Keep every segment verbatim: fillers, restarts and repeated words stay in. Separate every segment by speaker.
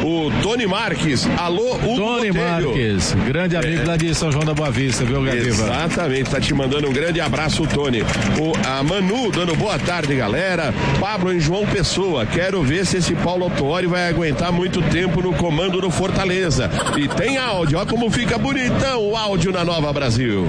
Speaker 1: o Tony Marques. Alô, Hugo
Speaker 2: Tony
Speaker 1: Botelho.
Speaker 2: Marques, grande amigo é. lá de São João da Boa Vista, viu, Gaviva?
Speaker 1: Exatamente, tá te mandando um grande abraço, o Tony. O, a Manu dando boa tarde, galera. Pablo em João Pessoa, quero ver se esse Paulo Autuori vai aguentar muito tempo no comando do Fortaleza. E tem áudio, olha como fica bonitão o áudio na Nova Brasil.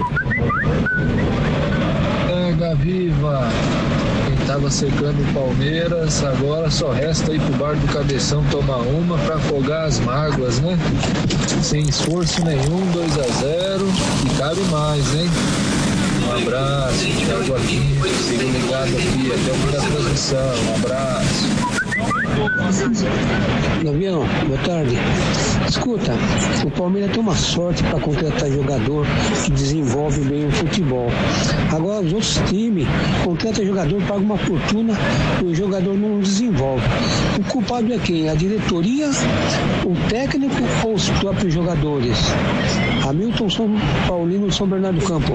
Speaker 3: É, Gaviva, quem tava secando o Palmeiras, agora só resta ir pro bar do Cabeção tomar uma pra afogar as mágoas, né? Sem esforço nenhum, dois a zero, e cabe mais, hein? Um abraço, Thiago Aquino, siga ligado aqui, até o fim da transmissão, um abraço.
Speaker 4: Gavião, boa tarde. Escuta, o Palmeiras tem uma sorte para contratar jogador que desenvolve bem o futebol. Agora os outros times contratam jogador, pagam uma fortuna e o jogador não desenvolve. O culpado é quem? A diretoria, o técnico ou os próprios jogadores? Hamilton São Paulino, São Bernardo do Campo.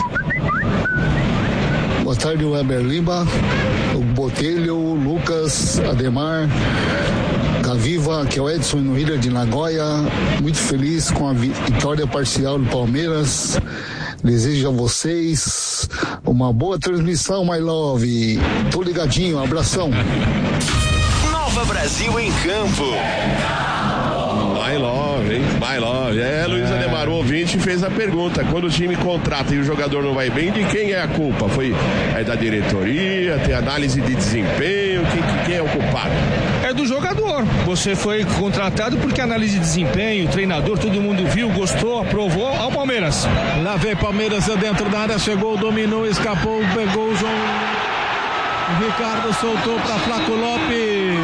Speaker 5: Boa tarde, Weber Lima, o Botelho, o Lucas, Ademar, Gaviva, que é o Edson no Rio de Nagoya. Muito feliz com a vitória parcial do Palmeiras. Desejo a vocês uma boa transmissão, my love. Tô ligadinho, um abração.
Speaker 6: Nova Brasil em campo.
Speaker 1: My love, hein? My love. É, Luiz Ademar, o ouvinte fez a pergunta. Quando o time contrata e o jogador não vai bem, de quem é a culpa? Foi é da diretoria, tem análise de desempenho, quem, quem é o culpado?
Speaker 7: É do jogador. Você foi contratado porque análise de desempenho, treinador, todo mundo viu, gostou, aprovou ao Palmeiras.
Speaker 2: Lá vem Palmeiras dentro da área, chegou, dominou, escapou, pegou o João. O Ricardo soltou para Flaco Lopes.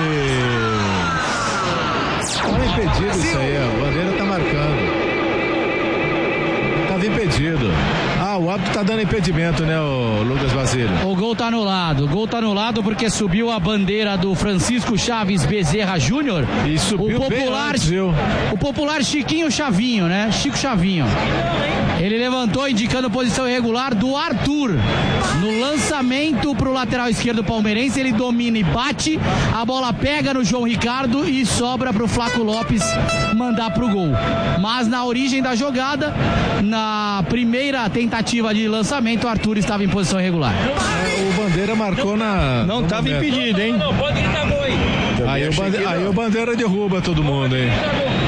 Speaker 2: Estava impedido isso aí, a bandeira tá marcando. Estava impedido. Ah, o árbitro tá dando impedimento, né, o Lucas Basílio?
Speaker 8: O gol tá anulado. O gol tá anulado porque subiu a bandeira do Francisco Chaves Bezerra Júnior.
Speaker 2: E subiu
Speaker 8: o popular,
Speaker 2: bem antes, viu?
Speaker 8: O popular Chiquinho Chavinho, né? Chico Chavinho. Ele levantou indicando posição irregular do Arthur. No lançamento pro lateral esquerdo palmeirense, ele domina e bate. A bola pega no João Ricardo e sobra pro Flaco Lopes mandar pro gol. Mas na origem da jogada, na primeira tentativa de lançamento, o Arthur estava em posição irregular.
Speaker 2: É, o Bandeira marcou na...
Speaker 7: Não estava impedido, hein? Não, pode gritar gol aí.
Speaker 2: Aí o, bande... aí o Bandeira derruba todo mundo, hein?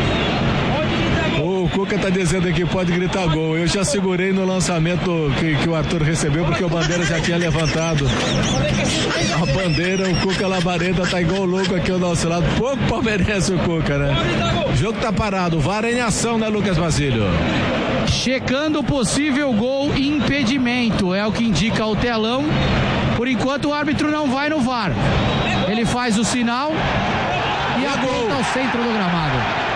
Speaker 2: O Cuca tá dizendo aqui, pode gritar gol. Eu já segurei no lançamento que, que o Arthur recebeu, porque o Bandeira já tinha levantado a bandeira. O Cuca Labareda tá igual louco aqui ao nosso lado. Pouco palmeirense o Cuca, né? O jogo tá parado. V A R em ação, né, Lucas Basílio?
Speaker 8: Checando o possível gol e impedimento, é o que indica o telão. Por enquanto o árbitro não vai no V A R. Ele faz o sinal e aponta ao centro do gramado.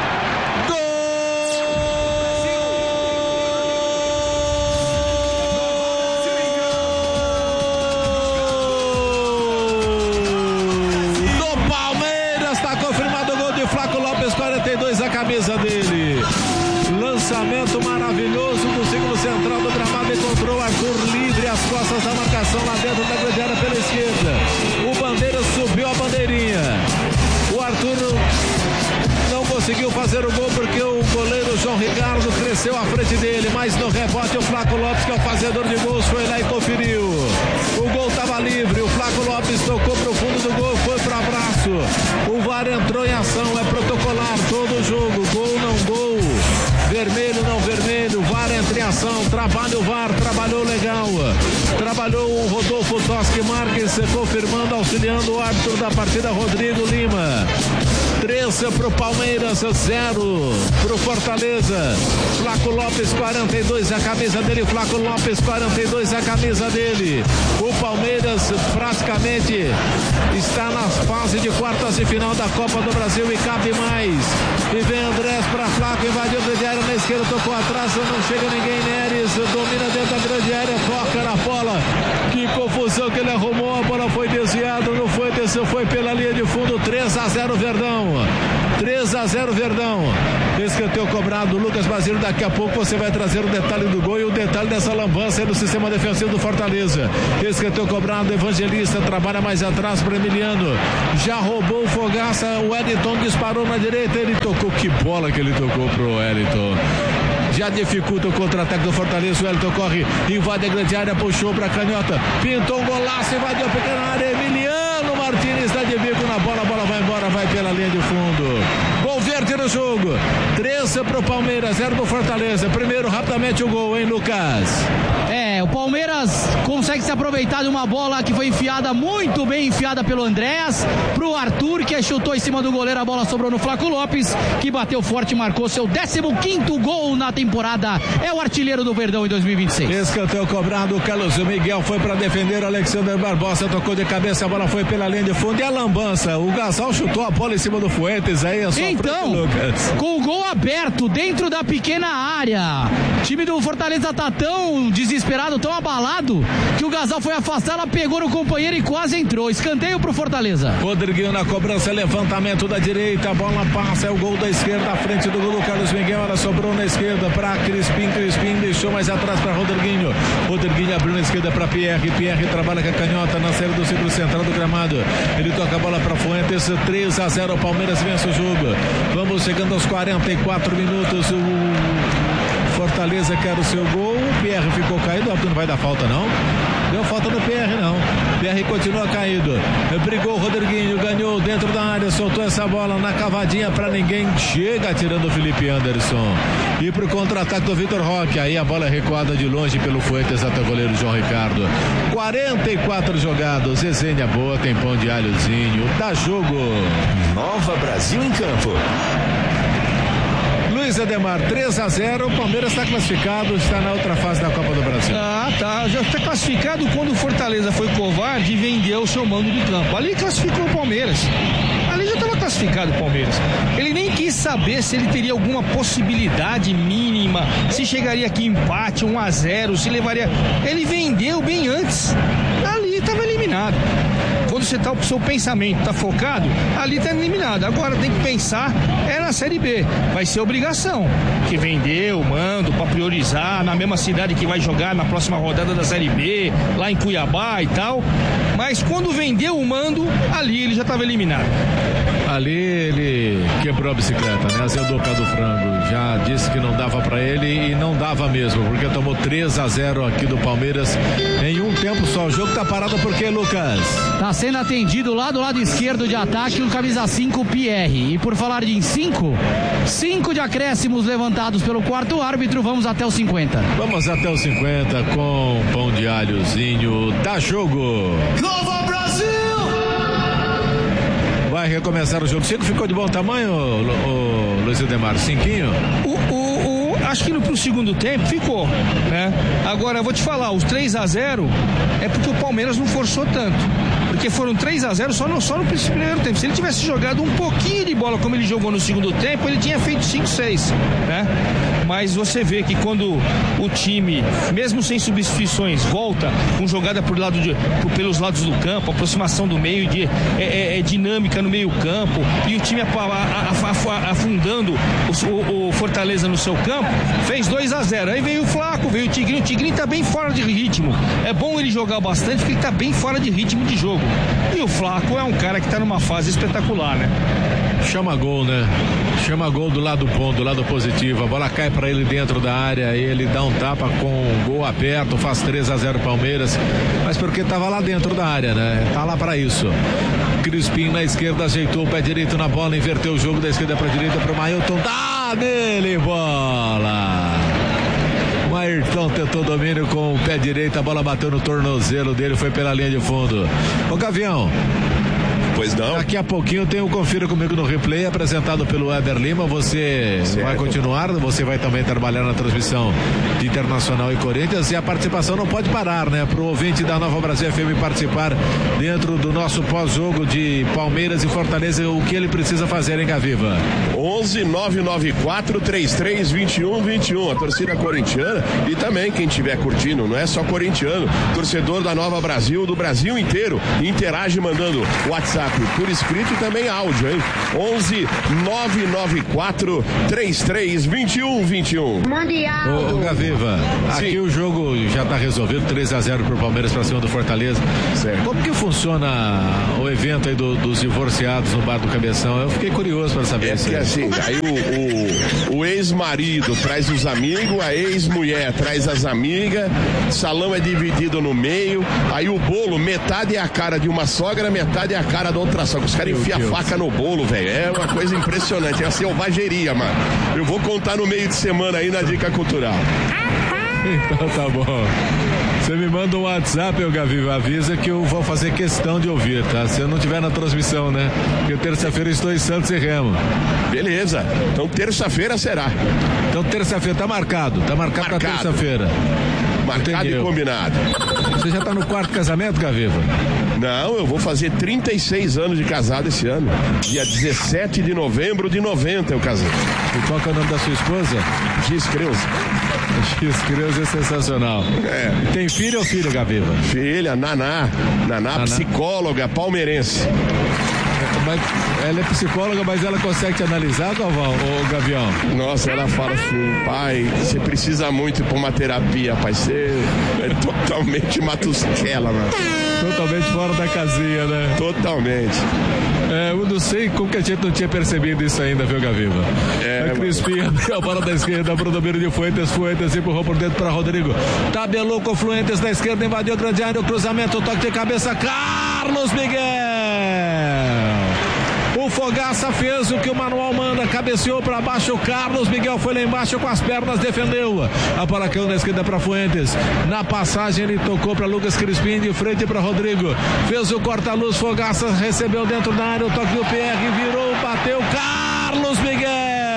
Speaker 2: A camisa dele, lançamento maravilhoso do círculo central do gramado, encontrou o Arthur livre às costas da marcação lá dentro da grande área pela esquerda. O Bandeira subiu a bandeirinha, o Arthur não conseguiu fazer o gol porque o goleiro João Ricardo cresceu à frente dele, mas no rebote o Flaco Lopes, que é o fazedor de gols, foi lá e conferiu. O gol estava livre, o Flaco Lopes tocou pro fundo do gol, foi pro abraço. O V A R entrou em ação, é protocolar todo o jogo, gol não gol, vermelho não vermelho, V A R entra em ação, trabalha o V A R, trabalhou legal, trabalhou o Rodolfo Toschi Marques, confirmando, auxiliando o árbitro da partida, Rodrigo Lima. três pro Palmeiras, zero pro Fortaleza. Flaco Lopes, quarenta e dois, a camisa dele. Flaco Lopes, quarenta e dois, a camisa dele. O Palmeiras praticamente está na fase de quartas de final da Copa do Brasil e cabe mais. E vem Andrés para Flaco, invadiu a grande área na esquerda, tocou atrás, não chega ninguém. Neres domina dentro da grande área, toca na bola. Que confusão que ele arrumou, a bola foi desviada, não foi, desceu, foi pela linha de fundo. Três a zero Verdão. três a a zero Verdão. Escanteio cobrado, Lucas Basílio. Daqui a pouco você vai trazer o detalhe do gol e o detalhe dessa lambança no sistema defensivo do Fortaleza. Escanteio cobrado, Evangelista trabalha mais atrás para Emiliano. Já roubou o Fogaça, o Wellington disparou na direita, ele tocou, que bola que ele tocou pro Wellington. Já dificulta o contra-ataque do Fortaleza. O Wellington corre, invade a grande área, puxou para canhota, pintou um golaço, invadiu a pequena área. Emiliano Martins está de bico na bola, a bola vai embora, vai pela linha de fundo. Gol verde no jogo, três para o Palmeiras, zero para o Fortaleza. Primeiro, rapidamente o gol, hein, Lucas?
Speaker 8: É, o Palmeiras consegue se aproveitar de uma bola que foi enfiada, muito bem enfiada pelo Andréas, pro Arthur, que chutou em cima do goleiro, a bola sobrou no Flaco Lopes, que bateu forte e marcou seu décimo quinto gol na temporada. É o artilheiro do Verdão em dois mil e vinte e seis.
Speaker 2: Escanteio cobrado, o Carlos Miguel foi para defender, o Alexander Barbosa tocou de cabeça, a bola foi pela linha de fundo e a lambança, o Gasal chutou a bola em cima do Fuentes, aí é só
Speaker 8: então,
Speaker 2: Lucas.
Speaker 8: Com o gol aberto dentro da pequena área, o time do Fortaleza tá tão desesperado, tão abalado, que o Gasal foi afastar, ela pegou no companheiro e quase entrou. Escanteio pro Fortaleza.
Speaker 2: Rodriguinho na cobrança, levantamento da direita, a bola passa, é o gol da esquerda, à frente do gol do Carlos Miguel, ela sobrou na esquerda para Crispim, Crispim deixou mais atrás para Rodriguinho, Rodriguinho abriu na esquerda para Pierre, Pierre trabalha com a canhota na série do círculo central do gramado, ele toca a bola para Fuentes, três a zero, o Palmeiras vence o jogo. Vamos chegando aos quarenta e quatro minutos, o Fortaleza quer o seu gol, o Pierre ficou caído, não vai dar falta não, deu falta no Pierre não, Pierre continua caído, brigou o Rodriguinho, ganhou dentro da área, soltou essa bola na cavadinha pra ninguém, chega tirando o Felipe Anderson, e pro contra-ataque do Vitor Roque, aí a bola é recuada de longe pelo Fuentes até o goleiro João Ricardo. Quarenta e quatro jogados, resenha boa, tem pão de alhozinho, dá jogo.
Speaker 6: Nova Brasil em campo.
Speaker 2: Luiz Ademar, três a zero, o Palmeiras está classificado, está na outra fase da Copa do Brasil.
Speaker 7: Ah, tá, já está classificado quando o Fortaleza foi covarde e vendeu o seu mando de campo. Ali classificou o Palmeiras. Ali já estava classificado o Palmeiras. Ele nem quis saber se ele teria alguma possibilidade mínima, se chegaria aqui empate, um a zero, se levaria... Ele vendeu bem antes. Ali estava eliminado. Quando você tá, o seu pensamento está focado, ali está eliminado. Agora tem que pensar é na Série B. Vai ser obrigação. Que vendeu, mando, para priorizar, na mesma cidade que vai jogar na próxima rodada da Série B, lá em Cuiabá e tal. Mas quando vendeu o mando, ali ele já estava eliminado.
Speaker 2: Ali ele quebrou a bicicleta, né? Azedou o pé do frango. Já disse que não dava para ele e não dava mesmo, porque tomou três a zero aqui do Palmeiras em um tempo só. O jogo tá parado por quê, Lucas?
Speaker 8: Tá sendo atendido lá do lado esquerdo de ataque o camisa cinco, Pierre. E por falar de cinco, cinco de acréscimos levantados pelo quarto árbitro, vamos até os cinquenta.
Speaker 2: Vamos até os cinquenta com pão de alhozinho. Dá jogo.
Speaker 6: Nova Brasil!
Speaker 2: Vai recomeçar o jogo. Cinco ficou de bom tamanho, o, o Luiz Ademar? Cinquinho?
Speaker 7: O, o, o, acho que no pro segundo tempo ficou, né? Agora, eu vou te falar, os três a zero é porque o Palmeiras não forçou tanto. Porque foram três a zero só no, só no primeiro tempo. Se ele tivesse jogado um pouquinho de bola como ele jogou no segundo tempo, ele tinha feito cinco a seis, né? Mas você vê que quando o time, mesmo sem substituições, volta com jogada por lado de, por, pelos lados do campo, aproximação do meio, de, é, é, é dinâmica no meio campo, e o time afundando o, o, o Fortaleza no seu campo, fez dois a zero. Aí veio o Flaco, veio o Tigrinho. O Tigrinho tá bem fora de ritmo. É bom ele jogar bastante porque ele tá bem fora de ritmo de jogo. E o Flaco é um cara que tá numa fase espetacular, né?
Speaker 2: Chama gol, né? Chama gol do lado bom, do lado positivo. A bola cai pra ele dentro da área, ele dá um tapa com um gol aberto, faz três a zero Palmeiras, mas porque tava lá dentro da área, né? Tá lá pra isso. Crispim na esquerda, ajeitou o pé direito na bola, inverteu o jogo da esquerda pra direita pro Mailton, dá nele, bola! O Ayrton tentou domínio com o pé direito, a bola bateu no tornozelo dele, foi pela linha de fundo. Ô Gavião,
Speaker 1: Pois não.
Speaker 2: Daqui a pouquinho tem o Confira Comigo no Replay, apresentado pelo Weber Lima. Você certo. vai continuar, você vai também trabalhar na transmissão de Internacional e Corinthians, e a participação não pode parar, né? Pro ouvinte da Nova Brasil F M participar dentro do nosso pós-jogo de Palmeiras e Fortaleza, o que ele precisa fazer, hein, Gaviva?
Speaker 1: onze nove nove quatro três três dois um dois um, a torcida corintiana, e também quem estiver curtindo, não é só corintiano, torcedor da Nova Brasil, do Brasil inteiro, interage mandando WhatsApp WhatsApp, por escrito e também áudio, hein? onze nove nove quatro três três dois um dois um.
Speaker 2: Ô, ô Gaviva, aqui o jogo já tá resolvido, três a zero pro Palmeiras pra cima do Fortaleza. Certo. Como que funciona o evento aí do, dos divorciados no bar do Cabeção? Eu fiquei curioso pra saber.
Speaker 1: É que assim, aí o, o, o ex-marido traz os amigos, a ex-mulher traz as amigas, salão é dividido no meio, aí o bolo, metade é a cara de uma sogra, metade é a cara da outra sogra. Os caras enfiam a faca no bolo, velho. É uma coisa impressionante, é a selvageria, mano. Eu vou contar no meio de semana aí na Dica Cultural.
Speaker 2: Então tá bom. Você me manda um WhatsApp, eu Gaviva, avisa que eu vou fazer questão de ouvir, tá? Se eu não tiver na transmissão, né? Porque terça-feira eu estou em Santos e Remo.
Speaker 1: Beleza. Então terça-feira será.
Speaker 2: Então terça-feira tá marcado, tá marcado, marcado. pra terça-feira.
Speaker 1: Marcado Entendeu. E combinado.
Speaker 2: Você já tá no quarto casamento, Gaviva?
Speaker 1: Não, eu vou fazer trinta e seis anos de casado esse ano. Dia dezessete de novembro de noventa eu casei.
Speaker 2: E qual que é o nome da sua esposa?
Speaker 1: Giz Creuza.
Speaker 2: Giz Creuza é sensacional.
Speaker 1: É.
Speaker 2: Tem filho ou filha, Gaviva?
Speaker 1: Filha, Naná. Naná, Naná. Psicóloga palmeirense.
Speaker 2: Mas ela é psicóloga, mas ela consegue te analisar, Galvão, ou Gavião?
Speaker 1: Nossa, ela fala assim, pai, você precisa muito ir pra uma terapia, pai, você é totalmente matusquela, mano.
Speaker 2: Totalmente fora da casinha, né?
Speaker 1: Totalmente.
Speaker 2: É, eu não sei como que a gente não tinha percebido isso ainda, viu, Gaviva? É, a Crispinha deu a bola da esquerda pro domínio de Fuentes, Fuentes empurrou por dentro pra Rodrigo. Tabelou com Fuentes da esquerda, invadiu a grande área, o cruzamento, o toque de cabeça, Carlos Miguel! O Fogaça fez o que o manual manda, cabeceou para baixo, o Carlos Miguel foi lá embaixo com as pernas, defendeu. A bola caiu na esquerda para Fuentes. Na passagem ele tocou para Lucas Crispim, de frente para Rodrigo. Fez o corta-luz, Fogaça recebeu dentro da área, o toque do P R, virou, bateu, Carlos Miguel!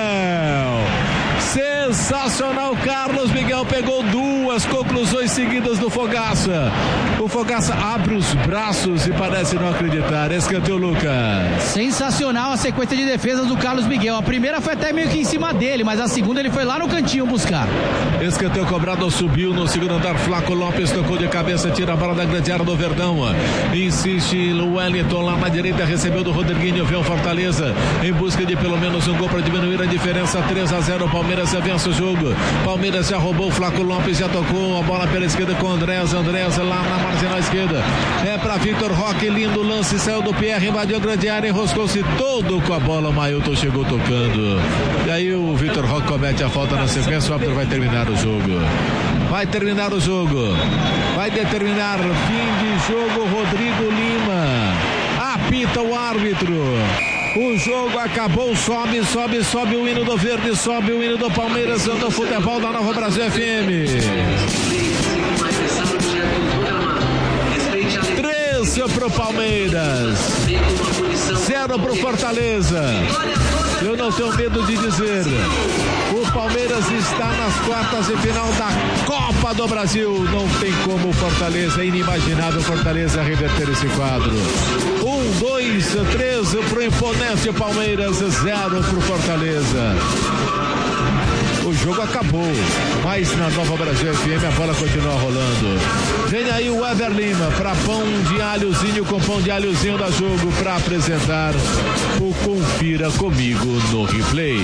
Speaker 2: Sensacional, Carlos Miguel pegou duas conclusões seguidas do Fogaça. O Fogaça abre os braços e parece não acreditar. Escanteio, Lucas.
Speaker 8: Sensacional a sequência de defesas do Carlos Miguel. A primeira foi até meio que em cima dele, mas a segunda ele foi lá no cantinho buscar.
Speaker 2: Escanteio cobrado, subiu no segundo andar. Flaco Lopes tocou de cabeça, tira a bola da grande área do Verdão. Insiste o Wellington lá na direita, recebeu do Rodriguinho, vê o Fortaleza em busca de pelo menos um gol para diminuir a diferença. três a zero, Palmeiras avança o jogo. Palmeiras já roubou, o Flaco Lopes já tocou a bola pela esquerda com o Andrés, Andrés lá na marginal esquerda, é para Victor Roque, lindo lance, saiu do Pierre, invadiu a grande área, enroscou-se todo com a bola, o Mailton chegou tocando, e aí o Victor Roque comete a falta na sequência, o árbitro vai terminar o jogo, vai terminar o jogo, vai determinar fim de jogo, Rodrigo Lima, apita o árbitro. O jogo acabou, sobe, sobe, sobe o hino do Verde, sobe o hino do Palmeiras, no futebol da Nova Brasil F M. Três pro Palmeiras, zero pro Fortaleza. Eu não tenho medo de dizer, o Palmeiras está nas quartas de final da Copa do Brasil. Não tem como o Fortaleza, é inimaginável o Fortaleza reverter esse quadro. Um, dois, três pro imponente Palmeiras, zero pro Fortaleza. O jogo acabou, mas na Nova Brasil F M a bola continua rolando. Vem aí o Ever Lima para pão de alhozinho com pão de alhozinho da jogo para apresentar o Confira Comigo no Replay.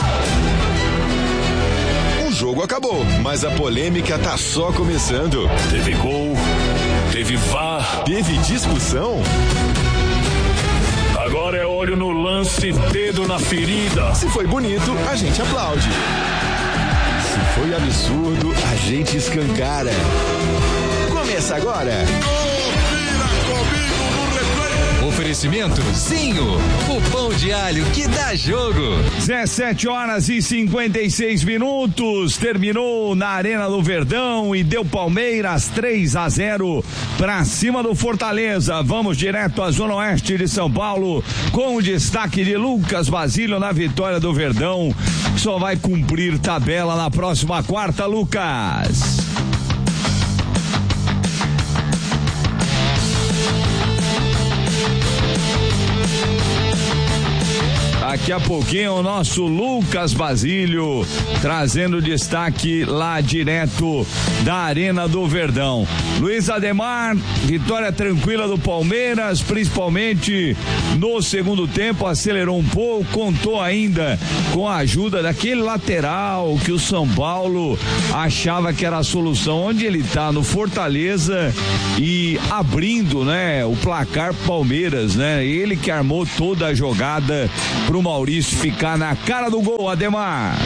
Speaker 6: O jogo acabou, mas a polêmica tá só começando. Teve gol, teve V A R, teve discussão.
Speaker 9: Agora é olho no lance, dedo na ferida.
Speaker 6: Se foi bonito, a gente aplaude. Se foi absurdo, a gente escancara. Começa agora. Oferecimento Zinho, o pão de alho que dá jogo.
Speaker 10: dezessete horas e cinquenta e seis minutos, terminou na Arena do Verdão e deu Palmeiras três a zero para cima do Fortaleza. Vamos direto à Zona Oeste de São Paulo com o destaque de Lucas Basílio na vitória do Verdão, que só vai cumprir tabela na próxima quarta, Lucas. Daqui a pouquinho o nosso Lucas Basílio trazendo destaque lá direto da Arena do Verdão. Luiz Ademar, vitória tranquila do Palmeiras, principalmente no segundo tempo, acelerou um pouco, contou ainda com a ajuda daquele lateral que o São Paulo achava que era a solução, onde ele tá no Fortaleza e abrindo, né, o placar Palmeiras, né? Ele que armou toda a jogada pro Maurício ficar na cara do gol, Ademar.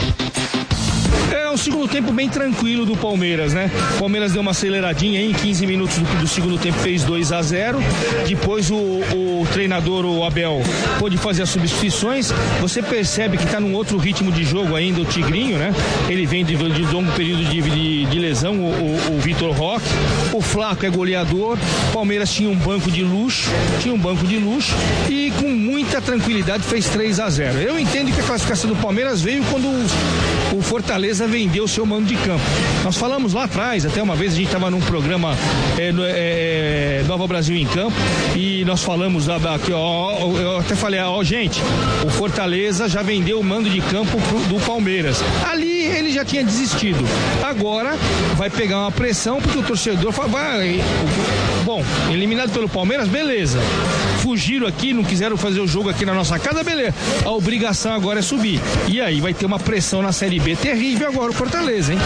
Speaker 7: É um segundo tempo bem tranquilo do Palmeiras, né? O Palmeiras deu uma aceleradinha aí, em quinze minutos do, do segundo tempo fez dois a zero. Depois o, o treinador, o Abel, pôde fazer as substituições. Você percebe que tá num outro ritmo de jogo ainda o Tigrinho, né? Ele vem de, de longo período de, de, de lesão, o, o, o Vitor Roque. O Flaco é goleador. O Palmeiras tinha um banco de luxo, tinha um banco de luxo e com muita tranquilidade fez três a zero. Eu entendo que a classificação do Palmeiras veio quando o, o Fortaleza vendeu o seu mando de campo. Nós falamos lá atrás, até uma vez a gente estava num programa é, é, Nova Brasil em Campo e nós falamos aqui, ó, eu até falei, ó, gente, o Fortaleza já vendeu o mando de campo pro, do Palmeiras. Ali ele já tinha desistido. Agora vai pegar uma pressão porque o torcedor fala, vai, bom, eliminado pelo Palmeiras, beleza. Fugiram aqui, não quiseram fazer o jogo aqui na nossa casa, beleza. A obrigação agora é subir. E aí vai ter uma pressão na Série B terrível agora o Fortaleza, hein?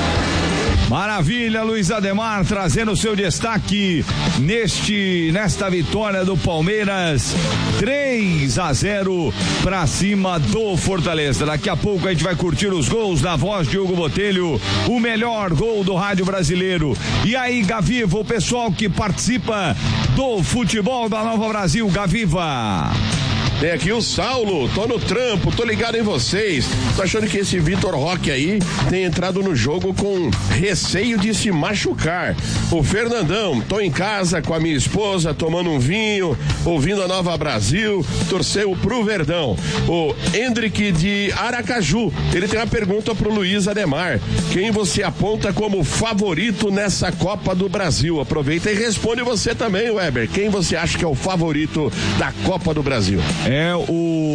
Speaker 10: Maravilha, Luiz Ademar trazendo o seu destaque neste, nesta vitória do Palmeiras, três a zero pra cima do Fortaleza. Daqui a pouco a gente vai curtir os gols da voz de Hugo Botelho, o melhor gol do rádio brasileiro. E aí, Gaviva, o pessoal que participa do futebol da Nova Brasil, Gaviva.
Speaker 1: Tem aqui o Saulo, tô no trampo, tô ligado em vocês. Tô achando que esse Vitor Roque aí tem entrado no jogo com receio de se machucar. O Fernandão, tô em casa com a minha esposa, tomando um vinho, ouvindo a Nova Brasil, torceu pro Verdão. O Hendrick de Aracaju, ele tem uma pergunta pro Luiz Ademar. Quem você aponta como favorito nessa Copa do Brasil? Aproveita e responde você também, Weber. Quem você acha que é o favorito da Copa do Brasil?
Speaker 10: É o,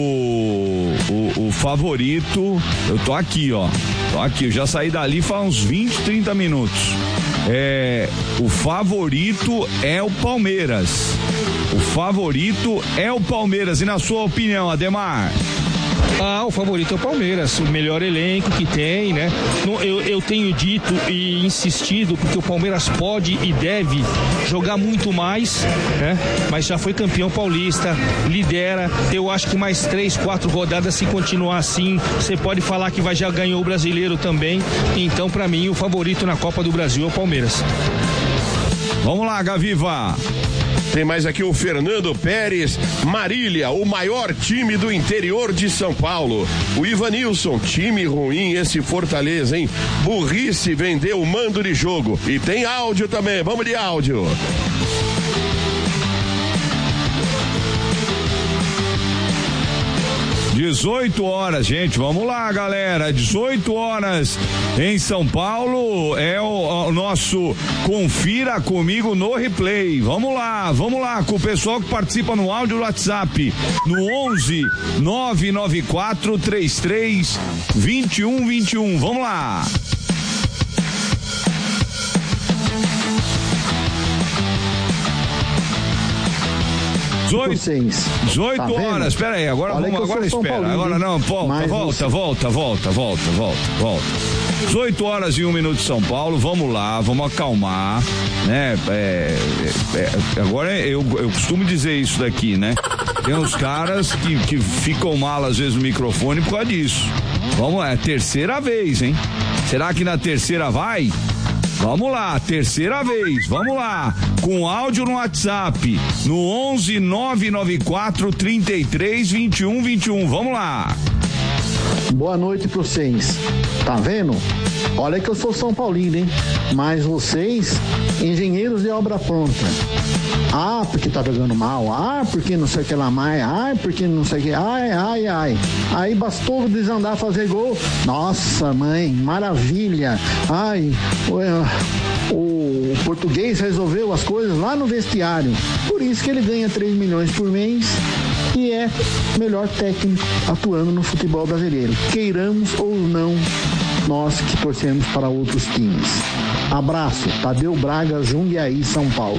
Speaker 10: o, o favorito, eu tô aqui, ó, tô aqui, eu já saí dali faz uns vinte, trinta minutos. É, o favorito é o Palmeiras. O favorito é o Palmeiras. E na sua opinião, Ademar?
Speaker 7: Ah, o favorito é o Palmeiras, o melhor elenco que tem, né? Eu, eu tenho dito e insistido porque o Palmeiras pode e deve jogar muito mais, né? Mas já foi campeão paulista, lidera. Eu acho que mais três, quatro rodadas, se continuar assim, você pode falar que vai, já ganhou o brasileiro também. Então, pra mim, o favorito na Copa do Brasil é o Palmeiras.
Speaker 10: Vamos lá, Gaviva.
Speaker 1: Tem mais aqui o Fernando Pérez, Marília, o maior time do interior de São Paulo. O Ivanilson, time ruim esse Fortaleza, hein? Burrice, vendeu o mando de jogo. E tem áudio também, vamos de áudio.
Speaker 10: dezoito horas, gente, vamos lá, galera, dezoito horas em São Paulo, é o, o nosso Confira Comigo no Replay. Vamos lá, vamos lá, com o pessoal que participa no áudio do WhatsApp, no onze nove nove quatro três três dois um dois um, vamos lá. dezoito tá horas, espera aí, agora vamos, agora espera, agora não, volta, volta, volta, volta, volta, volta, volta. dezoito horas e um minuto de São Paulo, vamos lá, vamos acalmar, né? É, é, agora eu, eu costumo dizer isso daqui, né? Tem uns caras que, que ficam mal às vezes no microfone por causa disso. Vamos lá, é a terceira vez, hein? Será que na terceira vai? Vamos lá, terceira vez, vamos lá, com áudio no WhatsApp, no onze nove nove quatro trinta e três vinte e um vinte e um, vamos lá.
Speaker 11: Boa noite pra vocês, tá vendo? Olha que eu sou São Paulino, hein? Mas vocês, engenheiros de obra pronta. Ah, porque tá jogando mal. Ah, porque não sei o que lá mais. Ai, porque não sei o que. Ai, ai, ai. Aí bastou desandar fazer gol. Nossa, mãe, maravilha. Ai, o, o português resolveu as coisas lá no vestiário. Por isso que ele ganha três milhões por mês. e é melhor técnico atuando no futebol brasileiro. Queiramos ou não, nós que torcemos para outros times. Abraço, Tadeu Braga, Jundiaí, São Paulo.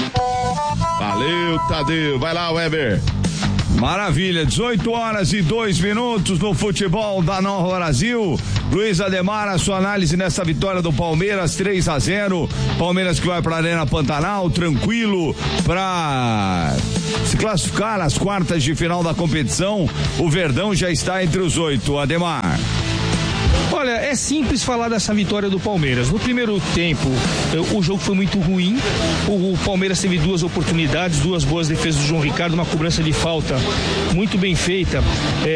Speaker 1: Valeu, Tadeu. Vai lá, Weber.
Speaker 10: Maravilha, dezoito horas e dois minutos no futebol da Nova Brasil. Luiz Ademar, a sua análise nessa vitória do Palmeiras, três a zero. Palmeiras que vai para a Arena Pantanal, tranquilo para se classificar nas quartas de final da competição. O Verdão já está entre os oito. Ademar.
Speaker 7: Olha, é simples falar dessa vitória do Palmeiras. No primeiro tempo, o jogo foi muito ruim. O Palmeiras teve duas oportunidades, duas boas defesas do João Ricardo, uma cobrança de falta muito bem feita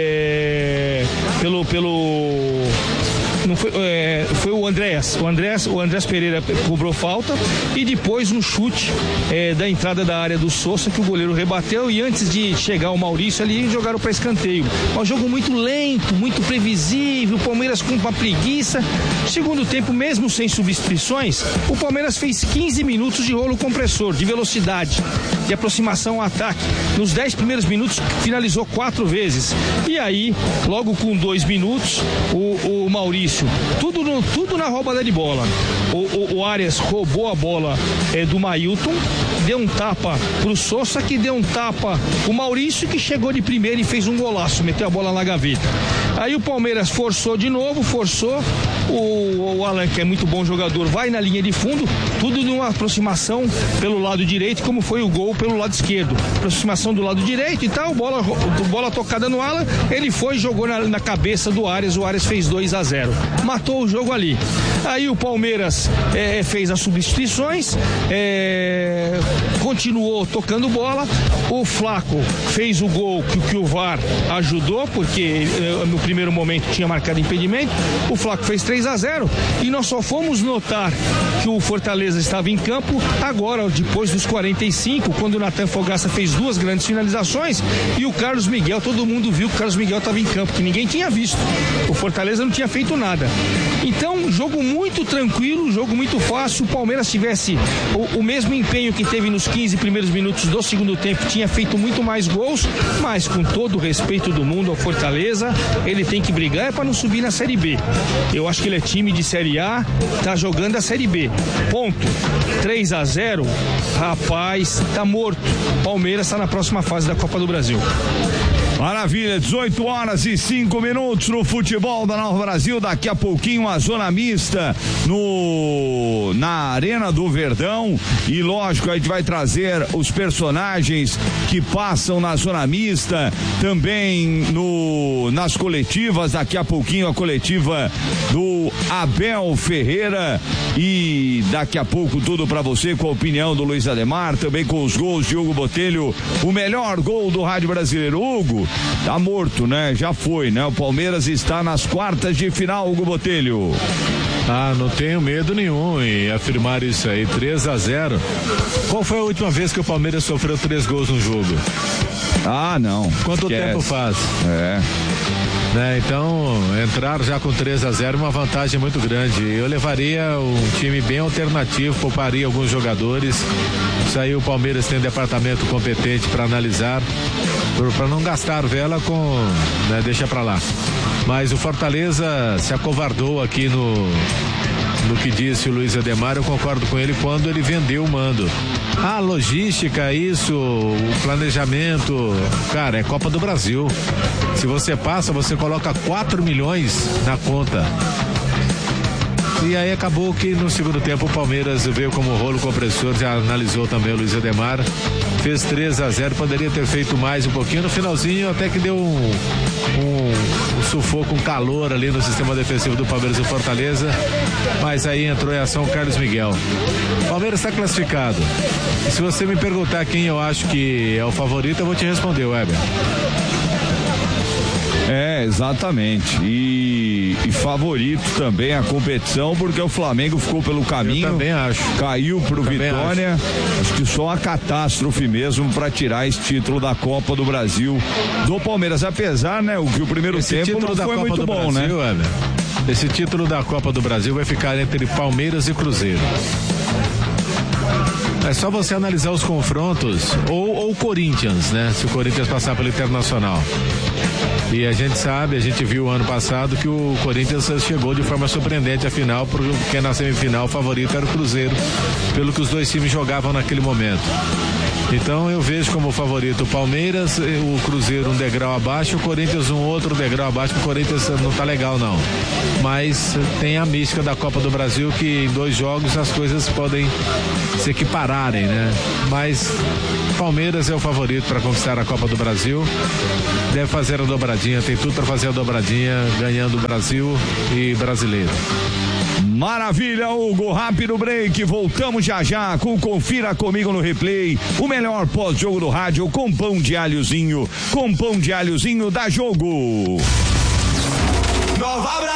Speaker 7: é, pelo pelo não foi, é, foi o Andrés, o Andrés, o Andrés Pereira cobrou falta e depois um chute é, da entrada da área do Sousa que o goleiro rebateu e antes de chegar o Maurício ali jogaram para escanteio. Um jogo muito lento, muito previsível, o Palmeiras com uma preguiça. Segundo tempo, mesmo sem substituições, o Palmeiras fez quinze minutos de rolo compressor, de velocidade, de aproximação ao ataque. Nos dez primeiros minutos finalizou quatro vezes. E aí, logo com dois minutos, o, o Maurício Tudo, no, tudo na roubada de bola. O, o, o Arias roubou a bola é, do Mailton, deu um tapa pro Sousa, que deu um tapa o Maurício, que chegou de primeira e fez um golaço, meteu a bola na gaveta. Aí o Palmeiras forçou de novo, forçou. O, o Alan, que é muito bom jogador, vai na linha de fundo, tudo numa aproximação pelo lado direito, como foi o gol pelo lado esquerdo. Aproximação do lado direito e tal, bola, bola tocada no Alan, ele foi e jogou na, na cabeça do Arias, o Arias fez dois a zero. Matou o jogo ali. Aí o Palmeiras é, fez as substituições, é, continuou tocando bola. O Flaco fez o gol que, que o V A R ajudou, porque é, no primeiro momento tinha marcado impedimento. O Flaco fez três a zero e nós só fomos notar que o Fortaleza estava em campo agora, depois dos quarenta e cinco, quando o Natan Fogaça fez duas grandes finalizações e o Carlos Miguel, todo mundo viu que o Carlos Miguel estava em campo, que ninguém tinha visto. O Fortaleza não tinha feito nada. Então, jogo muito tranquilo, jogo muito fácil. Se o Palmeiras tivesse o, o mesmo empenho que teve nos quinze primeiros minutos do segundo tempo, tinha feito muito mais gols, mas com todo o respeito do mundo ao Fortaleza, ele tem que brigar é para não subir na Série B. Eu acho que ele é time de Série A, tá jogando a Série B. Ponto. três a zero, rapaz, tá morto. Palmeiras tá na próxima fase da Copa do Brasil.
Speaker 10: Maravilha, dezoito horas e cinco minutos no futebol da Nova Brasil. Daqui a pouquinho a zona mista no na Arena do Verdão. E lógico, a gente vai trazer os personagens que passam na zona mista, também no nas coletivas. Daqui a pouquinho a coletiva do Abel Ferreira. E daqui a pouco tudo pra você com a opinião do Luiz Ademar, também com os gols de Hugo Botelho, o melhor gol do rádio brasileiro. Hugo, tá morto, né? Já foi, né? O Palmeiras está nas quartas de final, Hugo Botelho.
Speaker 2: Ah, não tenho medo nenhum em afirmar isso aí, três a zero. Qual foi a última vez que o Palmeiras sofreu três gols no jogo?
Speaker 10: Ah, não.
Speaker 2: Quanto
Speaker 10: esquece.
Speaker 2: tempo faz?
Speaker 10: É.
Speaker 2: Né, então, entrar já com três a zero é uma vantagem muito grande. Eu levaria um time bem alternativo, pouparia alguns jogadores. Isso aí o Palmeiras tem um departamento competente para analisar, para não gastar vela com, né, deixa pra lá. Mas o Fortaleza se acovardou aqui no no que disse o Luiz Ademar. Eu concordo com ele quando ele vendeu o mando. A logística, isso, o planejamento, cara, é Copa do Brasil. Se você passa, você coloca quatro milhões na conta. E aí acabou que no segundo tempo o Palmeiras veio como rolo compressor, já analisou também o Luiz Ademar, fez três a zero, poderia ter feito mais um pouquinho, no finalzinho até que deu um, um, um sufoco, um calor ali no sistema defensivo do Palmeiras e Fortaleza, mas aí entrou em ação o Carlos Miguel. O Palmeiras está classificado. E se você me perguntar quem eu acho que é o favorito, eu vou te responder, Weber.
Speaker 10: É, exatamente. E, e favorito também a competição, porque o Flamengo ficou pelo caminho.
Speaker 2: Eu também acho.
Speaker 10: Caiu pro Vitória. Acho. acho que só uma catástrofe mesmo para tirar esse título da Copa do Brasil do Palmeiras. Apesar, né, o que o primeiro
Speaker 2: esse
Speaker 10: tempo não foi muito bom,
Speaker 2: Brasil,
Speaker 10: né?
Speaker 2: Weber, esse título da Copa do Brasil vai ficar entre Palmeiras e Cruzeiro. É só você analisar os confrontos, ou o Corinthians, né? Se o Corinthians passar pelo Internacional. E a gente sabe, a gente viu ano passado que o Corinthians chegou de forma surpreendente à final, porque na semifinal o favorito era o Cruzeiro, pelo que os dois times jogavam naquele momento. Então eu vejo como favorito o Palmeiras, o Cruzeiro um degrau abaixo, o Corinthians um outro degrau abaixo, porque o Corinthians não tá legal não. Mas tem a mística da Copa do Brasil, que em dois jogos as coisas podem se equipararem, né? Mas Palmeiras é o favorito para conquistar a Copa do Brasil. Deve fazer a dobradinha, tem tudo para fazer a dobradinha, ganhando o Brasil e brasileiro.
Speaker 10: Maravilha, Hugo, rápido break, voltamos já já com Confira Comigo no Replay, o melhor pós-jogo do rádio com pão de alhozinho, com pão de alhozinho da Jogo. Nova